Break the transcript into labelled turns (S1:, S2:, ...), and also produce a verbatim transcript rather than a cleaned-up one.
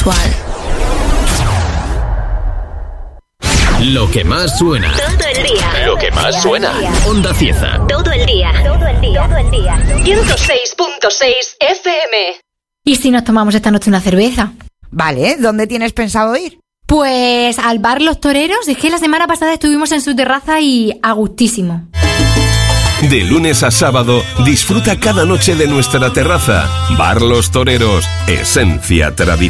S1: actual.
S2: Lo que más suena.
S3: Todo el día.
S2: Lo que más suena. Onda Cieza.
S3: Todo el día. Todo el día. Todo el día. ciento seis punto seis F M.
S4: ¿Y si nos tomamos esta noche una cerveza?
S5: Vale, ¿dónde tienes pensado ir?
S4: Pues al bar Los Toreros. Es que la semana pasada estuvimos en su terraza y a gustísimo.
S6: De lunes a sábado, disfruta cada noche de nuestra terraza. Bar Los Toreros, esencia tradición.